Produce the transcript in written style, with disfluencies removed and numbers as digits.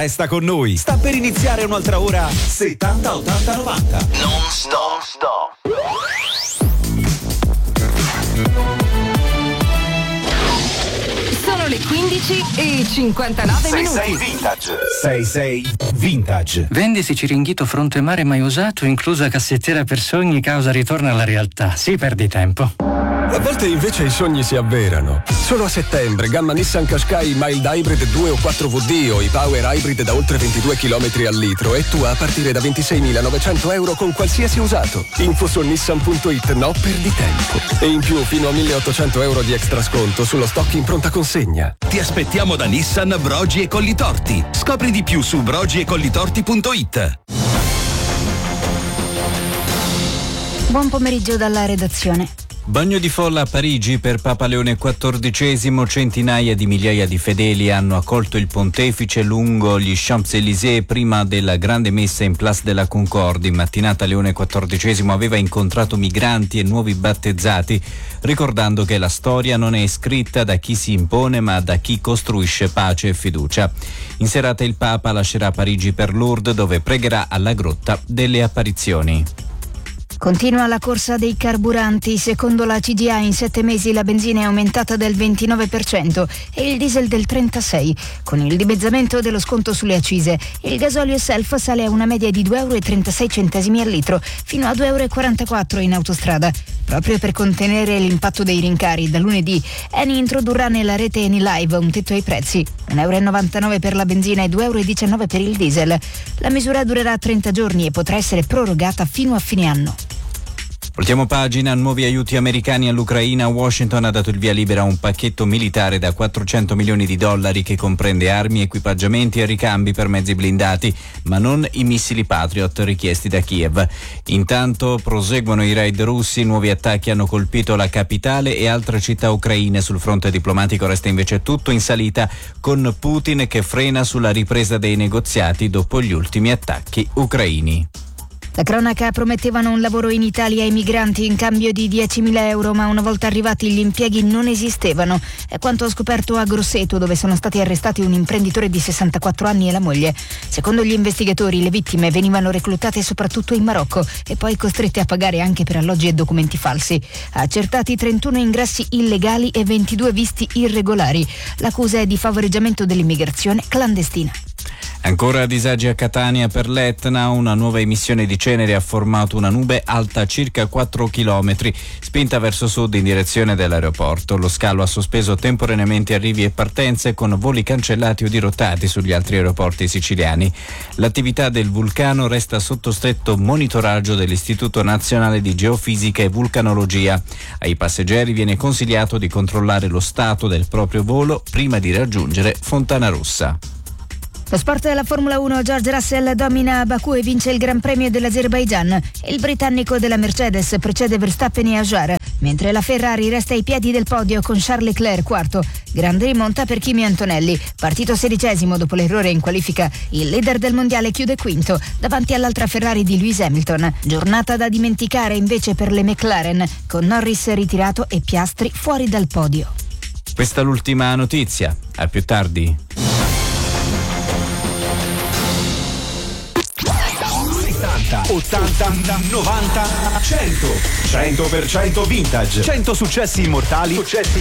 Resta con noi. Sta per iniziare un'altra ora 70 80 90. Non stop. Sono le 15:59 minuti. Vintage. 66 Vintage. Vendisi Ciringhito fronte mare mai usato, inclusa cassettiera per sogni, causa ritorno alla realtà. Sì, perdi tempo. A volte invece i sogni si avverano. Solo a settembre, gamma Nissan Qashqai Mild Hybrid 2 o 4WD o i Power Hybrid da oltre 22 km al litro e tu a partire da 26.900 euro con qualsiasi usato. Info su nissan.it, no, perdi tempo. E in più fino a 1.800 euro di extra sconto sullo stock in pronta consegna. Ti aspettiamo da Nissan Brogi e Collitorti. Scopri di più su brogiecollitorti.it. Buon pomeriggio dalla redazione. Bagno di folla a Parigi per Papa Leone XIV, centinaia di migliaia di fedeli hanno accolto il pontefice lungo gli Champs-Élysées prima della grande messa in Place de la Concorde. In mattinata Leone XIV aveva incontrato migranti e nuovi battezzati, ricordando che la storia non è scritta da chi si impone ma da chi costruisce pace e fiducia. In serata il Papa lascerà Parigi per Lourdes, dove pregherà alla Grotta delle Apparizioni. Continua la corsa dei carburanti. Secondo la CGA in 7 mesi la benzina è aumentata del 29% e il diesel del 36%. Con il dimezzamento dello sconto sulle accise, il gasolio self sale a una media di 2,36 euro al litro, fino a 2,44 euro in autostrada. Proprio per contenere l'impatto dei rincari, da lunedì Eni introdurrà nella rete Eni Live un tetto ai prezzi, 1,99 euro per la benzina e 2,19 euro per il diesel. La misura durerà 30 giorni e potrà essere prorogata fino a fine anno. Voltiamo pagina, nuovi aiuti americani all'Ucraina. Washington ha dato il via libera a un pacchetto militare da $400 milioni che comprende armi, equipaggiamenti e ricambi per mezzi blindati, ma non i missili Patriot richiesti da Kiev. Intanto proseguono i raid russi, nuovi attacchi hanno colpito la capitale e altre città ucraine. Sul fronte diplomatico resta invece tutto in salita, con Putin che frena sulla ripresa dei negoziati dopo gli ultimi attacchi ucraini. La cronaca promettevano un lavoro in Italia ai migranti in cambio di 10.000 euro, ma una volta arrivati gli impieghi non esistevano. È quanto ha scoperto a Grosseto, dove sono stati arrestati un imprenditore di 64 anni e la moglie. Secondo gli investigatori, le vittime venivano reclutate soprattutto in Marocco e poi costrette a pagare anche per alloggi e documenti falsi. Accertati 31 ingressi illegali e 22 visti irregolari. L'accusa è di favoreggiamento dell'immigrazione clandestina. Ancora disagi a Catania per l'Etna, una nuova emissione di cenere ha formato una nube alta circa 4 chilometri, spinta verso sud in direzione dell'aeroporto. Lo scalo ha sospeso temporaneamente arrivi e partenze, con voli cancellati o dirottati sugli altri aeroporti siciliani. L'attività del vulcano resta sotto stretto monitoraggio dell'Istituto Nazionale di Geofisica e Vulcanologia. Ai passeggeri viene consigliato di controllare lo stato del proprio volo prima di raggiungere Fontanarossa. Lo sport della Formula 1, George Russell domina Baku e vince il Gran Premio dell'Azerbaigian. Il britannico della Mercedes precede Verstappen e Hajar, mentre la Ferrari resta ai piedi del podio con Charles Leclerc quarto. Grande rimonta per Kimi Antonelli, partito 16° dopo l'errore in qualifica. Il leader del mondiale chiude quinto, davanti all'altra Ferrari di Lewis Hamilton. Giornata da dimenticare invece per le McLaren, con Norris ritirato e Piastri fuori dal podio. Questa è l'ultima notizia. A più tardi. 80, 90, 100. 100% vintage. 100 successi immortali